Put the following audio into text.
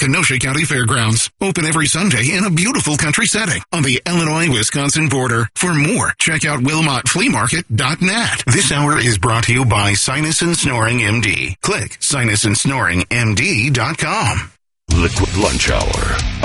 Kenosha County Fairgrounds. Open every Sunday in a beautiful country setting on the Illinois-Wisconsin border. For more, check out WilmotFleaMarket.net. This hour is brought to you by Sinus and Snoring MD. Click sinusandsnoringmd.com. Liquid Lunch Hour